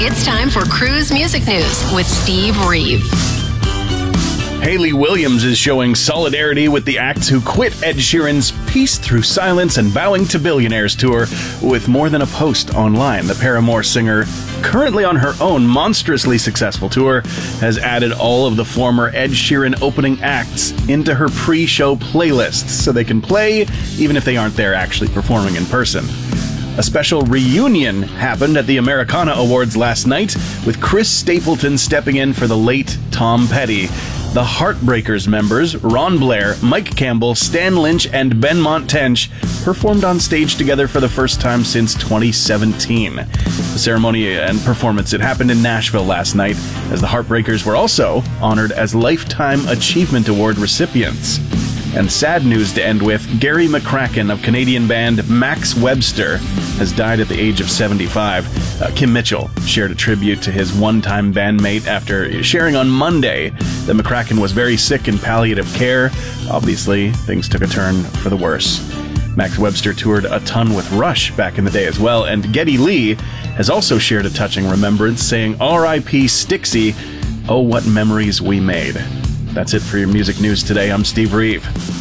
It's time for Cruise Music News with Steve Reeve. Hayley Williams is showing solidarity with the acts who quit Ed Sheeran's Peace Through Silence and Bowing to Billionaires tour with more than a post online. The Paramore singer, currently on her own monstrously successful tour, has added all of the former Ed Sheeran opening acts into her pre-show playlists so they can play even if they aren't there actually performing in person. A special reunion happened at the Americana Awards last night, with Chris Stapleton stepping in for the late Tom Petty. The Heartbreakers members, Ron Blair, Mike Campbell, Stan Lynch, and Benmont Tench, performed on stage together for the first time since 2017. The ceremony and performance, it happened in Nashville last night, as the Heartbreakers were also honored as Lifetime Achievement Award recipients. And sad news to end with, Gary McCracken of Canadian band Max Webster has died at the age of 75. Kim Mitchell shared a tribute to his one-time bandmate after sharing on Monday that McCracken was very sick in palliative care. Obviously, things took a turn for the worse. Max Webster toured a ton with Rush back in the day as well, and Geddy Lee has also shared a touching remembrance, saying, "R.I.P. Stixie, oh what memories we made." That's it for your music news today. I'm Steve Reeve.